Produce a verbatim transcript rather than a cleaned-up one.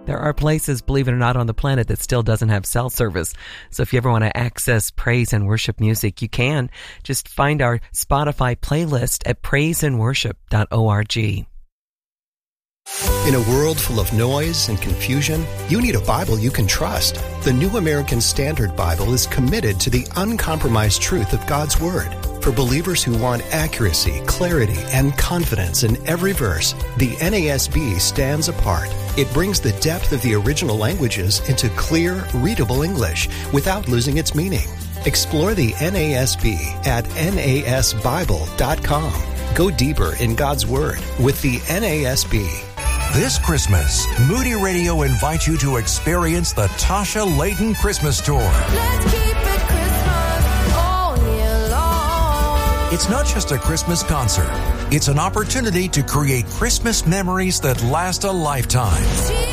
There are places, believe it or not, on the planet that still doesn't have cell service. So if you ever want to access praise and worship music, you can. Just find our Spotify playlist at praise and worship dot org. In a world full of noise and confusion, you need a Bible you can trust. The New American Standard Bible is committed to the uncompromised truth of God's Word. For believers who want accuracy, clarity, and confidence in every verse, the N A S B stands apart. It brings the depth of the original languages into clear, readable English without losing its meaning. Explore the N A S B at N A S Bible dot com. Go deeper in God's Word with the N A S B. This Christmas, Moody Radio invites you to experience the Tasha Layton Christmas Tour. Let's keep it Christmas all year long. It's not just a Christmas concert. It's an opportunity to create Christmas memories that last a lifetime.